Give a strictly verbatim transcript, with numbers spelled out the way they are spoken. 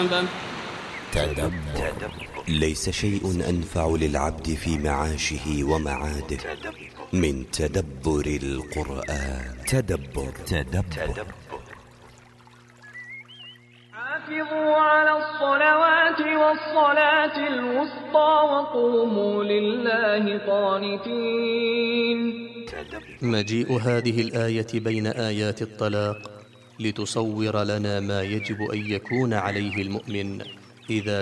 حسابه. تدبر. ليس شيء أنفع للعبد في معاشه ومعاده من تدبر القرآن. تدبر. تدبر. حافظوا على الصلوات والصلاة الوسطى وقوموا لله قانتين. مجيء هذه الآية بين آيات الطلاق لتصور لنا ما يجب أن يكون عليه المؤمن إذا